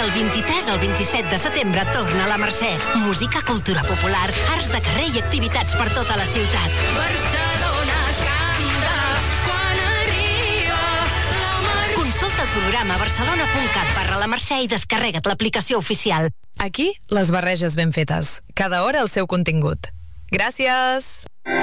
Del 23 al 27 de setembre torna a la Mercè. Música, cultura popular, arts de carrer i activitats per tota la ciutat. Barcelona canta quan arriba la Mercè. Consulta el programa barcelona.cat/la Mercè i descarrega't l'aplicació oficial. Aquí, les barreges ben fetes. Cada hora el seu contingut. Gràcies!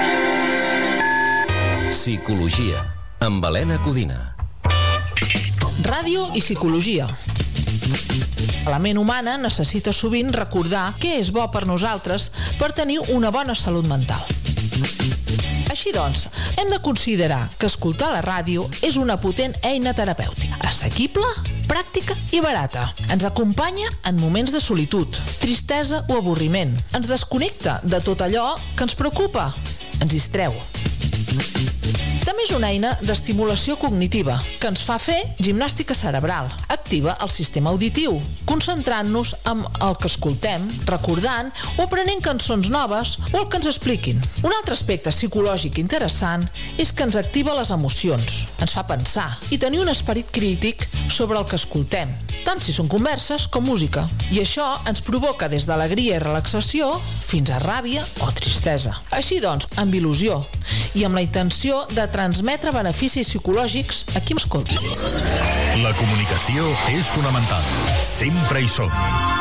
Psicologia, amb Helena Codina. Ràdio i psicologia. La ment humana necessita sovint recordar què és bo per nosaltres per tenir una bona salut mental. Així doncs, hem de considerar que escoltar la ràdio és una potent eina terapèutica, assequible, pràctica i barata. Ens acompanya en moments de solitud, tristesa o avorriment. Ens desconnecta de tot allò que ens preocupa. Ens distreu. També és una eina d'estimulació cognitiva que ens fa fer gimnàstica cerebral. Activa el sistema auditiu, concentrant-nos en el que escoltem, recordant o aprenent cançons noves o el que ens expliquin. Un altre aspecte psicològic interessant és que ens activa les emocions, ens fa pensar i tenir un esperit crític sobre el que escoltem, tant si són converses com música. I això ens provoca des d'alegria i relaxació fins a ràbia o tristesa. Així doncs, amb il·lusió i amb la intenció de transmetre beneficis psicològics a qui m'escolta. La comunicació és fonamental. Sempre hi som.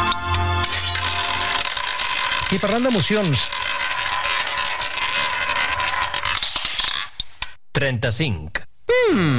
I parlant d'emocions... 35.